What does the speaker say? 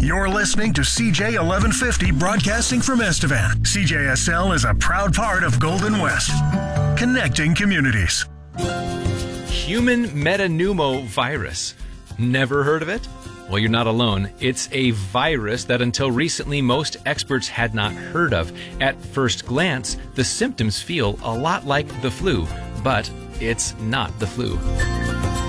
You're listening to CJ 1150 broadcasting from Estevan. CJSL is a proud part of Golden West, connecting communities. Human metapneumovirus. Never heard of it? Well, you're not alone. It's a virus that until recently most experts had not heard of. At first glance, the symptoms feel a lot like the flu, but it's not the flu.